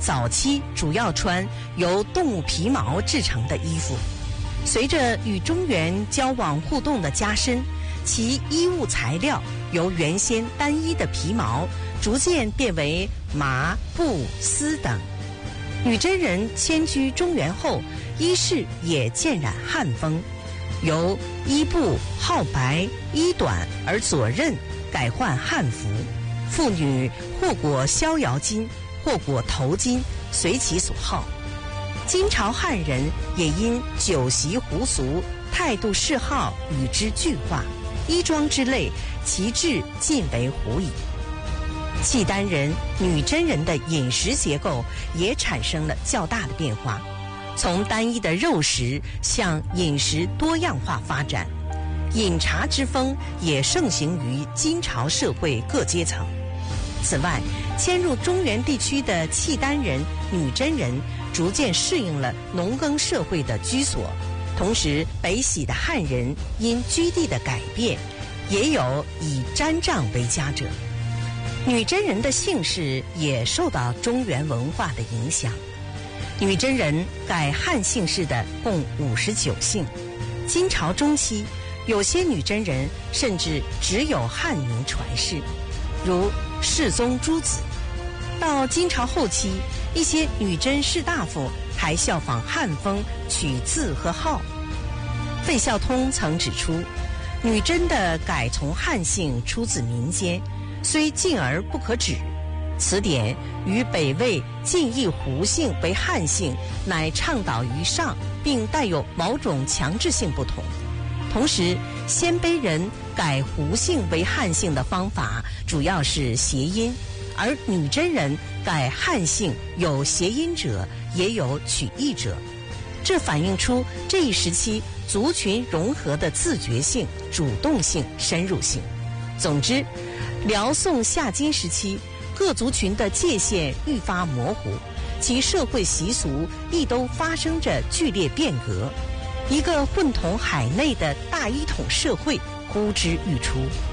早期主要穿由动物皮毛制成的衣服。随着与中原交往互动的加深，其衣物材料由原先单一的皮毛逐渐变为麻、布、丝等。女真人迁居中原后，衣饰也渐染汉风，由衣布好白、衣短而左衽改换汉服。妇女或裹逍遥巾，或裹头巾，随其所好。金朝汉人也因酒席胡俗、态度嗜好与之俱化，衣装之类，其制尽为胡矣。契丹人、女真人的饮食结构也产生了较大的变化，从单一的肉食向饮食多样化发展，饮茶之风也盛行于金朝社会各阶层。此外，迁入中原地区的契丹人、女真人逐渐适应了农耕社会的居所，同时北徙的汉人因居地的改变，也有以毡帐为家者。女真人的姓氏也受到中原文化的影响，女真人改汉姓氏的共59姓。金朝中期，有些女真人甚至只有汉名传世，如世宗诸子。到金朝后期，一些女真士大夫还效仿汉风取字和号。费孝通曾指出，女真的改从汉姓出自民间，虽近而不可止。此点与北魏晋译胡姓为汉姓乃倡导于上，并带有某种强制性不同。同时，鲜卑人改胡姓为汉姓的方法主要是谐音，而女真人改汉姓有谐音者，也有取义者。这反映出这一时期族群融合的自觉性、主动性、深入性。总之，辽宋夏金时期，各族群的界限愈发模糊，其社会习俗亦都发生着剧烈变革。一个混同海内的大一统社会呼之欲出。